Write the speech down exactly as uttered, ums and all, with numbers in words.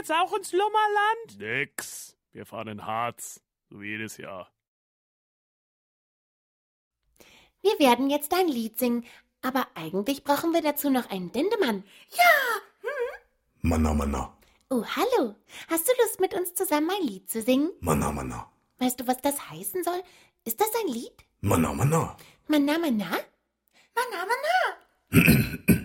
jetzt auch ins Lummerland? Nix. Wir fahren in Harz. So wie jedes Jahr. Wir werden jetzt ein Lied singen, aber eigentlich brauchen wir dazu noch einen Dendemann. Ja. Hm? Manna, Manna. Oh, hallo. Hast du Lust, mit uns zusammen ein Lied zu singen? Manna, Manna. Weißt du, was das heißen soll? Ist das ein Lied? Manna, Manna. Manna, Manna? Manna, Manna.